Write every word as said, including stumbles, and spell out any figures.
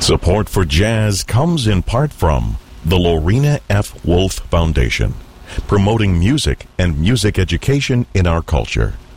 Support for jazz comes in part from the Lorena F. Wolf Foundation, promoting music and music education in our culture.